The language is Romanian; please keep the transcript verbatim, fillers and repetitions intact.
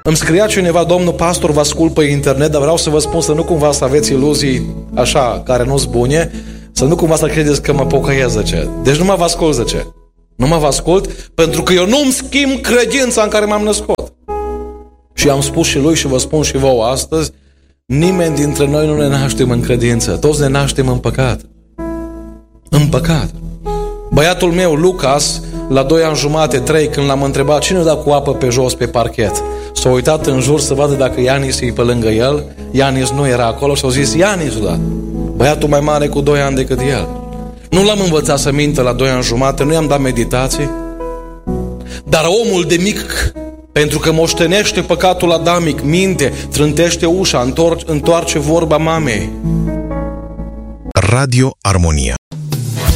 Îmi scria cineva, domnul pastor, vă ascult pe internet, dar vreau să vă spun să nu cumva să aveți iluzii așa, care nu-s bune, să nu cumva să credeți că mă pocăiesc, zice. Deci nu mă vă ascult, zice. Nu mă vă ascult pentru că eu nu-mi schimb credința în care m-am născut. Și am spus și lui și vă spun și vouă astăzi, nimeni dintre noi nu ne naștem în credință, toți ne naștem în păcat. În păcat. Băiatul meu, Lucas, la doi ani jumate, trei, când l-am întrebat cine dă cu apă pe jos pe parchet, s-a uitat în jur să vadă dacă Ianis e pe lângă el. Ianis nu era acolo și a zis, Ianis, da. Băiatul mai mare cu doi ani decât el. Nu l-am învățat să mintă la doi ani jumate, nu i-am dat meditații. Dar omul de mic, pentru că moștenește păcatul adamic, minte, trântește ușa, întoarce vorba mamei. Radio Armonia.